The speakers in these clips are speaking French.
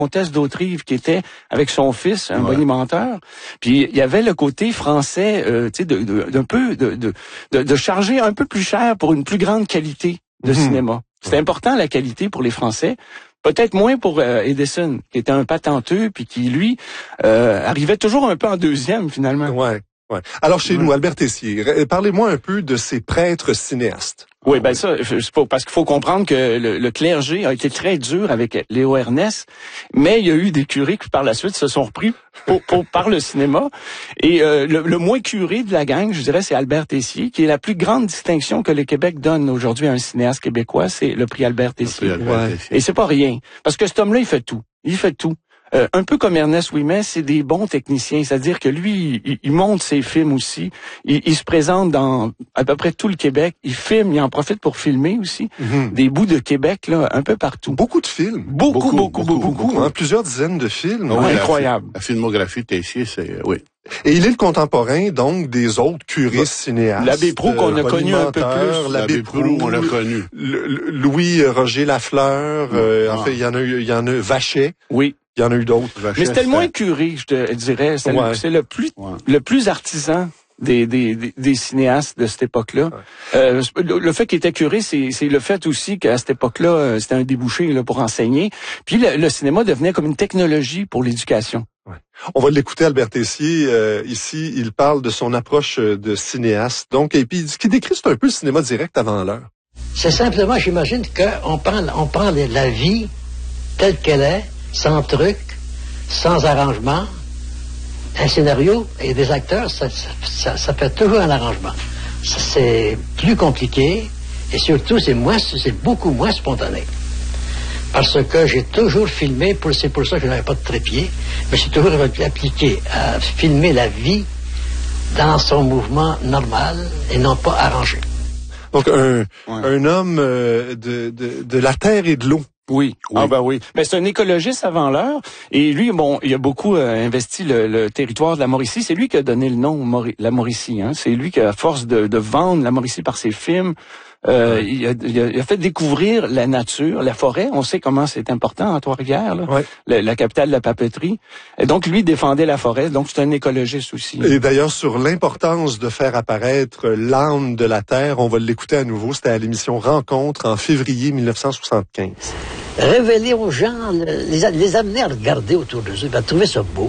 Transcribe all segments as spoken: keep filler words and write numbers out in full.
comtesse d'Autrive qui était avec son fils, un ouais. bonimenteur. Puis il y avait le côté français, euh, tu sais, de, de, d'un peu de, de, de, de charger un peu plus cher pour une plus grande qualité de mmh. cinéma. C'est ouais. important la qualité pour les Français. Peut-être moins pour euh, Edison, qui était un patenteux, puis qui, lui, euh, arrivait toujours un peu en deuxième, finalement. Ouais, ouais. Alors, chez ouais. nous, Albert Tessier, parlez-moi un peu de ces prêtres cinéastes. Oui, ben ça, c'est pas, parce qu'il faut comprendre que le, le clergé a été très dur avec Léo Ernest, mais il y a eu des curés qui, par la suite, se sont repris pour, pour, par le cinéma. Et euh, le, le moins curé de la gang, je dirais, c'est Albert Tessier, qui est la plus grande distinction que le Québec donne aujourd'hui à un cinéaste québécois, c'est le prix Albert Tessier. Le prix Albert ouais. Tessier. Et c'est pas rien, parce que cet homme-là, il fait tout. Il fait tout. Euh, un peu comme Ernest Ouimet, c'est des bons techniciens, c'est-à-dire que lui, il, il monte ses films aussi, il, il se présente dans à peu près tout le Québec, il filme, il en profite pour filmer aussi, mm-hmm. des bouts de Québec là, un peu partout. Beaucoup de films. Beaucoup, beaucoup, beaucoup, beaucoup. beaucoup, beaucoup hein, plusieurs dizaines de films. Oh, oui, incroyable. La, la filmographie de Tessier, c'est, oui. Et il est le contemporain, donc, des autres curés cinéastes. L'abbé Proulx, qu'on a connu un peu plus. L'abbé Proulx, on l'a connu. Louis-Roger Lafleur, euh, ah. en fait, il y en a eu, il y en a Vachet. Oui. Il y en a eu d'autres. Mais c'était le moins curé, je te dirais. C'est ouais. le, c'est le plus, ouais. le plus artisan des, des, des, des cinéastes de cette époque-là. Ouais. Euh, le, le fait qu'il était curé, c'est, c'est le fait aussi qu'à cette époque-là, c'était un débouché là, pour enseigner. Puis le, le cinéma devenait comme une technologie pour l'éducation. Ouais. On va l'écouter, Albert Tessier. Euh, ici, il parle de son approche de cinéaste. Donc, et puis, ce qu'il décrit, c'est un peu le cinéma direct avant l'heure. C'est simplement, j'imagine, qu'on prend, on prend la vie telle qu'elle est, sans truc, sans arrangement, un scénario et des acteurs, ça, ça, ça fait toujours un arrangement. Ça, c'est plus compliqué et surtout, c'est moins, c'est beaucoup moins spontané. Parce que j'ai toujours filmé, pour, c'est pour ça que je n'avais pas de trépied, mais j'ai toujours appliqué à filmer la vie dans son mouvement normal et non pas arrangé. Donc, un, ouais. un homme euh, de, de, de la terre et de l'eau. Oui. oui. Ah ben oui. Mais c'est un écologiste avant l'heure. Et lui, bon, il a beaucoup euh, investi le, le territoire de la Mauricie. C'est lui qui a donné le nom Mauri- la Mauricie. Hein. C'est lui qui, à force de, de vendre la Mauricie par ses films, euh, ouais. il, a, il, a, il a fait découvrir la nature, la forêt. On sait comment c'est important à Trois-Rivières, là, ouais. la, la capitale de la papeterie. Et donc, lui défendait la forêt. Donc, c'est un écologiste aussi. Et d'ailleurs, sur l'importance de faire apparaître l'âme de la terre, on va l'écouter à nouveau. C'était à l'émission Rencontre en février mille neuf cent soixante-quinze. Révéler aux gens, les, les amener à regarder autour de eux, à trouver ça beau.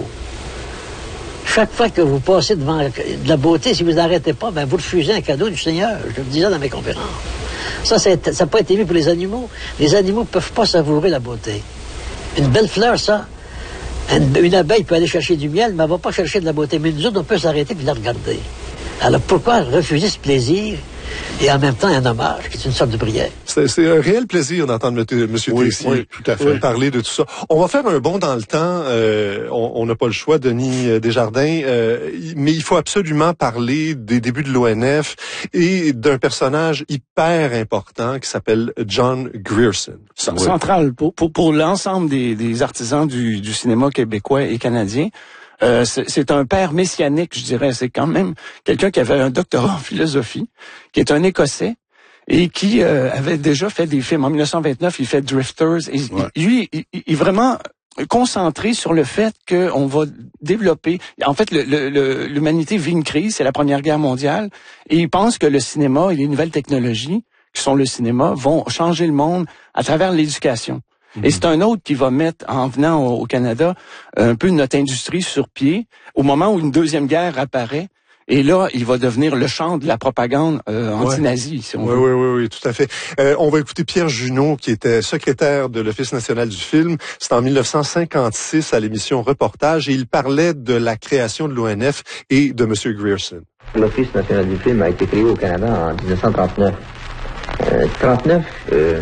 Chaque fois que vous passez devant de la beauté, si vous n'arrêtez pas, ben vous refusez un cadeau du Seigneur. Je le disais dans mes conférences. Ça, c'est, ça n'a pas été vu pour les animaux. Les animaux ne peuvent pas savourer la beauté. Une belle fleur, ça, une, une abeille peut aller chercher du miel, mais elle ne va pas chercher de la beauté. Mais nous autres, on peut s'arrêter et la regarder. Alors pourquoi refuser ce plaisir et en même temps un hommage, qui est une sorte de prière? C'est, c'est un réel plaisir d'entendre M. Oui, Tessier oui, tout à fait. parler de tout ça. On va faire un bond dans le temps. Euh, on n'a pas le choix, Denis Desjardins, euh, mais il faut absolument parler des débuts de l'O N F et d'un personnage hyper important qui s'appelle John Grierson. Central oui. pour, pour, pour l'ensemble des, des artisans du, du cinéma québécois et canadien. Euh, c'est, c'est un père messianique, je dirais. C'est quand même quelqu'un qui avait un doctorat en philosophie, qui est un Écossais et qui euh, avait déjà fait des films. En dix-neuf cent vingt-neuf, il fait Drifters. Et, ouais. Lui, il, il est vraiment concentré sur le fait qu'on va développer... En fait, le, le, l'humanité vit une crise, c'est la Première Guerre mondiale, et il pense que le cinéma et les nouvelles technologies, qui sont le cinéma, vont changer le monde à travers l'éducation. Et c'est un autre qui va mettre, en venant au, au Canada, un peu notre industrie sur pied, au moment où une deuxième guerre apparaît. Et là, il va devenir le champ de la propagande euh, anti-nazie, si on oui, veut. Oui, oui, oui, tout à fait. Euh, on va écouter Pierre Junot, qui était secrétaire de l'Office national du film. C'était en dix-neuf cent cinquante-six à l'émission Reportage, et il parlait de la création de l'O N F et de M. Grierson. L'Office national du film a été créé au Canada en dix-neuf cent trente-neuf. Euh, trente-neuf... Euh...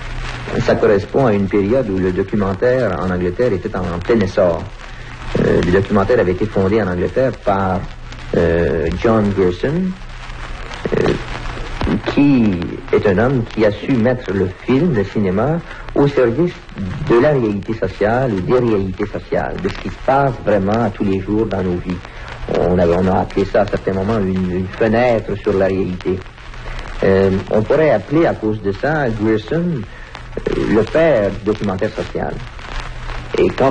Ça correspond à une période où le documentaire en Angleterre était en plein essor. Euh, le documentaire avait été fondé en Angleterre par euh, John Grierson, euh, qui est un homme qui a su mettre le film, le cinéma, au service de la réalité sociale ou des réalités sociales, de ce qui se passe vraiment à tous les jours dans nos vies. On a, on a appelé ça à certains moments une, une fenêtre sur la réalité. Euh, on pourrait appeler à cause de ça Grierson le père du documentaire social. Et quand